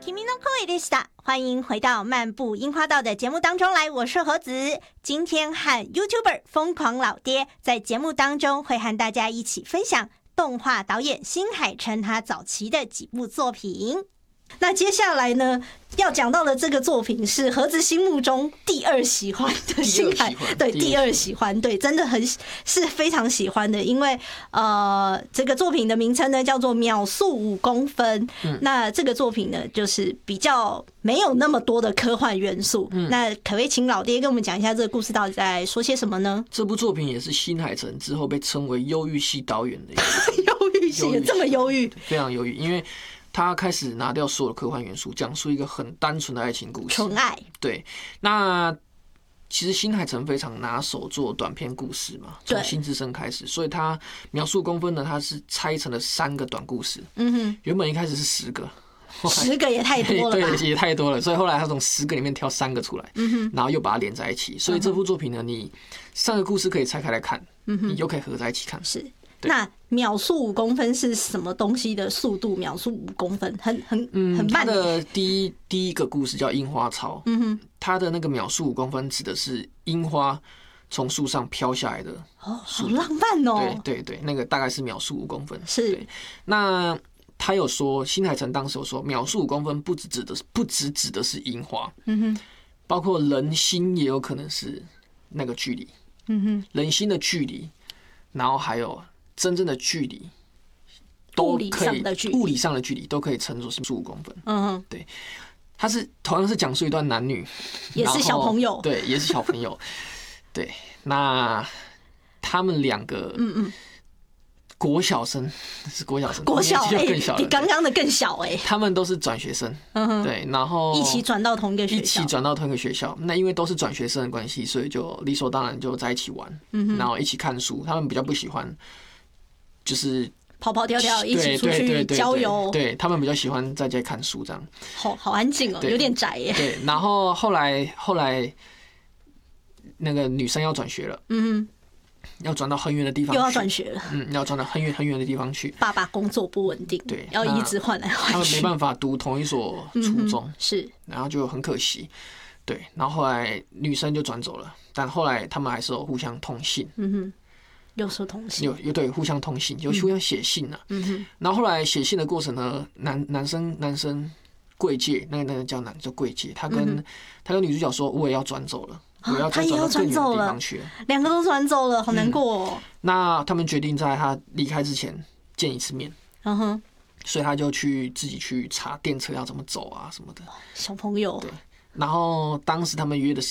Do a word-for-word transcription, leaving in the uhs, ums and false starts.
君の声でした。欢迎回到漫步樱花道的节目当中来，我是何子。今天和 YouTuber 疯狂老爹在节目当中会和大家一起分享动画导演新海诚他早期的几部作品。那接下来呢，要讲到的这个作品是盒子心目中第二喜欢的新海，对，第二喜欢，对，真的很是非常喜欢的，因为呃，这个作品的名称呢叫做《秒速五公分》。嗯，那这个作品呢，就是比较没有那么多的科幻元素。嗯，那可不可以请老爹跟我们讲一下这个故事到底在说些什么呢？ 这部作品也是新海诚之后被称为忧郁系导演的一个忧郁系，也这么忧郁， 非常忧郁，因为他开始拿掉所有的科幻元素，讲述一个很单纯的爱情故事， 纯爱。对， 那其实新海诚非常拿手做短篇故事嘛，从新之声开始，所以他秒速公分呢，他是拆成了三个短故事。嗯哼，原本一开始是十个， 十个也太多了吧， 对，也太多了，所以后来他从十个里面挑三个出来，嗯哼，然后又把它连在一起，所以这部作品呢，你三个故事可以拆开来看，嗯哼，你又可以合在一起看， 是。那秒速五公分是什么东西的速度？秒速五公分，很很很慢。 它的第一第一个故事叫樱花潮，嗯哼，它的那个秒速五公分指的是樱花从树上飘下来的， 哦，好浪漫哦。 对对对，那个大概是秒速五公分。 是。 那他有说，新海诚当时有说，秒速五公分不只指的不只指的是樱花，嗯哼，包括人心也有可能是那个距离，嗯哼，人心的距离，然后还有真正的距离都可以，物理上的距离都可以称作是十五公分。嗯哼，对，他是同样是讲述一段男女， 也是小朋友， 对，也是小朋友，对，那他们两个，嗯嗯，国小生是国小生， 国小哎、欸， 比刚刚的更小哎、欸， 他们都是转学生，嗯哼，对，然后一起转到同一个学校， 一起转到同一个学校。那因为都是转学生的关系，所以就理所当然就在一起玩，嗯，然后一起看书。他们比较不喜欢。就是跑跑跳跳，一起出去郊游。 对，他们比较喜欢在家看书，这样。 好好安静哦，有点宅耶。 对，然后后来后来那个女生要转学了，嗯，要转到很远的地方， 又要转学了， 嗯，要转到很远很远的地方去。 爸爸工作不稳定， 对， 要一直换来换去， 他们没办法读同一所初中，嗯、 是， 然后就很可惜。对，然后后来女生就转走了，但后来他们还是有互相通信。嗯哼。 又说通信， 有有对互相通信，有互相写信啊。嗯哼。然后后来写信的过程呢，男男生男生贵介，那个那个叫男叫贵介，他跟、嗯、他跟女主角说，我也要转走了，我要再转到更远的地方去了。 两个都转走了，好难过哦。 嗯、那他们决定在他离开之前见一次面。嗯哼。所以他就去自己去查电车要怎么走啊什么的。 小朋友。 对。然后当时他们约的